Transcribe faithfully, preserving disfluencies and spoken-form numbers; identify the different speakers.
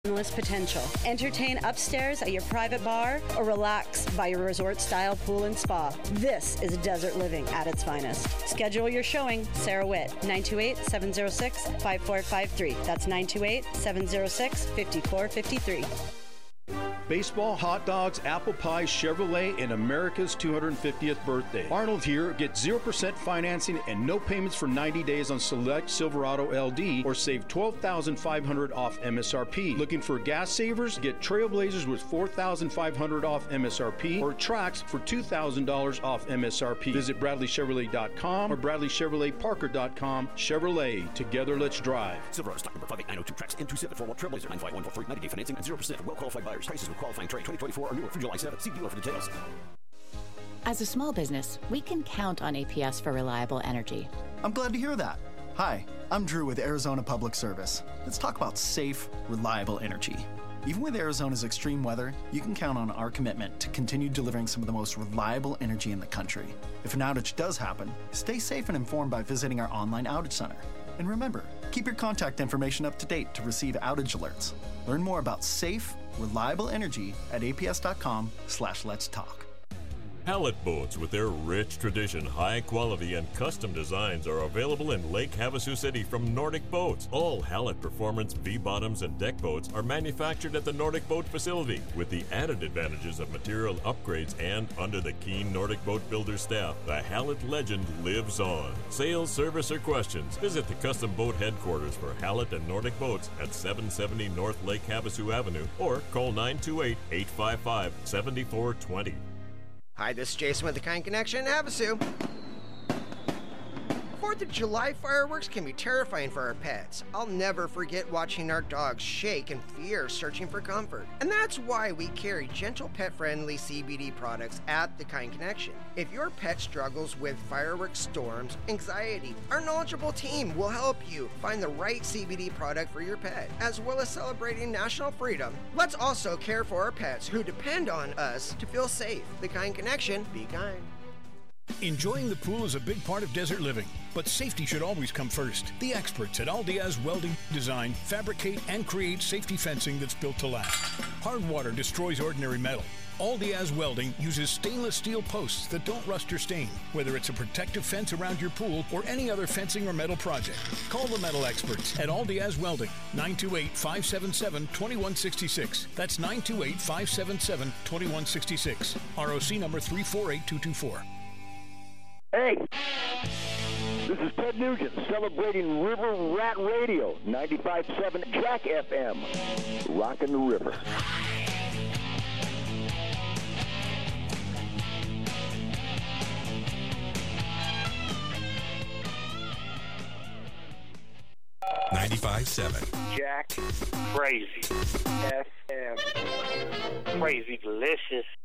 Speaker 1: endless potential. Entertain upstairs at your private bar or relax by your resort-style pool and spa. This is desert living at its finest. Schedule your showing. Sarah Witt, nine two eight, seven zero six, five four five three. That's nine two eight, seven zero six, five four five three.
Speaker 2: Baseball, hot dogs, apple pie, Chevrolet, and America's two hundred fiftieth birthday. Arnold here. Get zero percent financing and no payments for ninety days on select Silverado L D or save twelve thousand five hundred dollars off M S R P. Looking for gas savers? Get Trailblazers with four thousand five hundred dollars off M S R P or Trax for two thousand dollars off M S R P. Visit Bradley Chevrolet dot com or Bradley Chevrolet Parker dot com. Chevrolet, together let's drive.
Speaker 3: Silverado stock number five eight nine zero two, Trax M twenty-seven four one Trailblazer nine five one four three, ninety day financing and zero percent for well-qualified buyers. Prices with qualifying trade twenty twenty-four or newer through July seventh. See dealer for details.
Speaker 4: As a small business, we can count on A P S for reliable energy.
Speaker 5: I'm glad to hear that. Hi, I'm Drew with Arizona Public Service. Let's talk about safe, reliable energy. Even with Arizona's extreme weather, you can count on our commitment to continue delivering some of the most reliable energy in the country. If an outage does happen, stay safe and informed by visiting our online outage center. And remember, keep your contact information up to date to receive outage alerts. Learn more about safe, reliable energy at aps.com slash let's talk.
Speaker 6: Hallett Boats, with their rich tradition, high quality, and custom designs, are available in Lake Havasu City from Nordic Boats. All Hallett Performance V-bottoms and deck boats are manufactured at the Nordic Boat facility, with the added advantages of material upgrades, and under the keen Nordic Boat builder staff, the Hallett legend lives on. Sales, service, or questions, visit the Custom Boat headquarters for Hallett and Nordic Boats at seven seventy North Lake Havasu Avenue or call nine two eight, eight five five, seven four two zero.
Speaker 7: Hi, this is Jason with the Kind Connection in Havasu. fourth of July fireworks can be terrifying for our pets. I'll never forget watching our dogs shake in fear searching for comfort. And that's why we carry gentle pet-friendly C B D products at The Kind Connection. If your pet struggles with fireworks storms, anxiety, our knowledgeable team will help you find the right C B D product for your pet. As well as celebrating national freedom, let's also care for our pets who depend on us to feel safe. The Kind Connection, be kind.
Speaker 8: Enjoying the pool is a big part of desert living, but safety should always come first. The experts at Al Diaz Welding design, fabricate, and create safety fencing that's built to last. Hard water destroys ordinary metal. Al Diaz Welding uses stainless steel posts that don't rust or stain, whether it's a protective fence around your pool or any other fencing or metal project. Call the metal experts at Al Diaz Welding, nine two eight, five seven seven, two one six six. That's nine two eight, five seven seven, two one six six. R O C number three four eight two two four.
Speaker 9: Hey, this is Ted Nugent celebrating River Rat Radio, ninety-five point seven Jack F M, rockin' the river.
Speaker 10: ninety-five point seven
Speaker 11: Jack Crazy F M. Crazy delicious.